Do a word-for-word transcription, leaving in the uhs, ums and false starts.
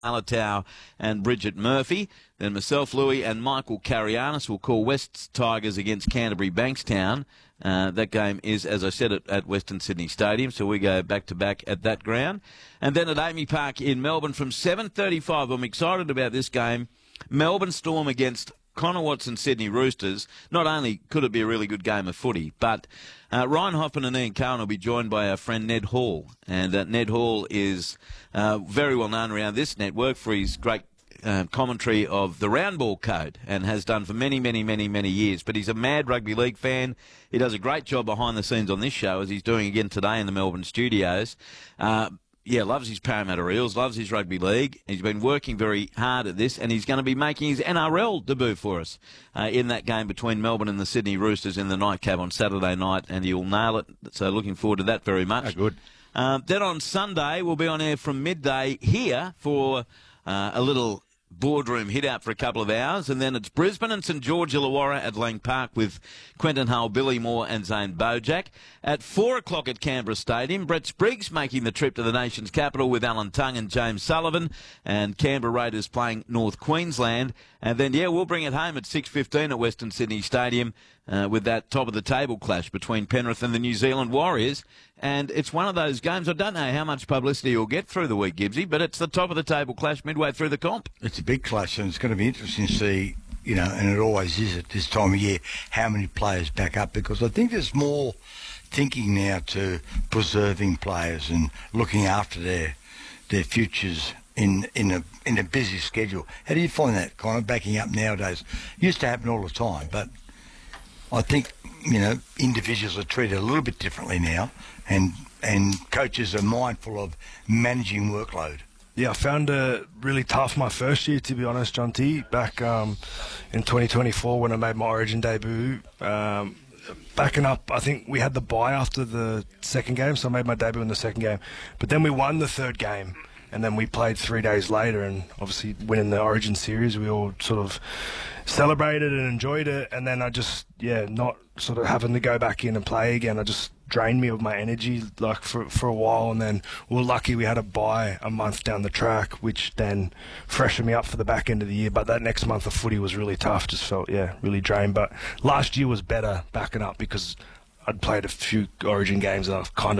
Alatau and Bridget Murphy. Then myself, Louis, and Michael Carianis will call West Tigers against Canterbury Bankstown. Uh, that game is, as I said, at, at Western Sydney Stadium, so we go back-to-back at that ground. And then at Amy Park in Melbourne from seven thirty-five. I'm excited about this game. Melbourne Storm against Connor Watson Sydney Roosters. Not only could it be a really good game of footy, but uh, Ryan Hoffman and Ian Cohen will be joined by our friend Ned Hall. And uh, Ned Hall is uh, very well known around this network for his great uh, commentary of the round ball code, and has done for many, many, many, many years. But he's a mad rugby league fan. He does a great job behind the scenes on this show, as he's doing again today in the Melbourne studios. Uh, Yeah, loves his Parramatta Eels, loves his rugby league. He's been working very hard at this, and he's going to be making his N R L debut for us uh, in that game between Melbourne and the Sydney Roosters in the nightcap on Saturday night, and he'll nail it. So looking forward to that very much. Oh, good. Uh, then on Sunday, we'll be on air from midday here for uh, a little boardroom hit out for a couple of hours, and then it's Brisbane and St George Illawarra at Lang Park with Quentin Hull, Billy Moore and Zane Bojack. At four o'clock at Canberra Stadium, Brett Spriggs making the trip to the nation's capital with Alan Tongue and James Sullivan, and Canberra Raiders playing North Queensland. And then, yeah, we'll bring it home at six fifteen at Western Sydney Stadium uh, with that top-of-the-table clash between Penrith and the New Zealand Warriors. And it's one of those games, I don't know how much publicity you'll get through the week, Gibbsy, but it's the top-of-the-table clash midway through the comp. It's a big clash, and it's going to be interesting to see, you know, and it always is at this time of year, how many players back up, because I think there's more thinking now to preserving players and looking after their their futures in in a in a busy schedule. How do you find that kind of backing up nowadays? Used to happen all the time, but I think, you know, individuals are treated a little bit differently now, and and coaches are mindful of managing workload. Yeah, I found it really tough my first year, to be honest, John T. Back um, in twenty twenty-four when I made my Origin debut. Um, backing up, I think we had the bye after the second game, so I made my debut in the second game. But then we won the third game, and then we played three days later, and obviously winning the Origin series, we all sort of celebrated and enjoyed it. And then I just, yeah, not sort of having to go back in and play again, I just drained me of my energy like for for a while. And then we were lucky we had a bye a month down the track, which then freshened me up for the back end of the year. But that next month of footy was really tough, just felt, yeah, really drained. But last year was better backing up because I'd played a few Origin games and I kind of